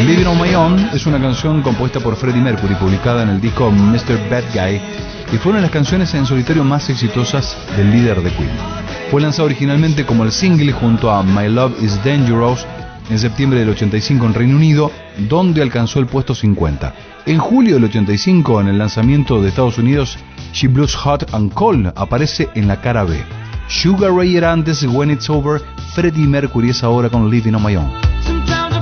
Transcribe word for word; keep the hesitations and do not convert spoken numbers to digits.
Living on My Own es una canción compuesta por Freddie Mercury, publicada en el disco mister Bad Guy, y fue una de las canciones en solitario más exitosas del líder de Queen. Fue lanzado originalmente como el single junto a My Love Is Dangerous en septiembre del ochenta y cinco en Reino Unido, donde alcanzó el puesto cincuenta. En julio del ochenta y cinco, en el lanzamiento de Estados Unidos, She Blues Hot and Cold aparece en la cara B. Sugar Ray era antes, When It's Over, Freddie Mercury es ahora con Living on My Own.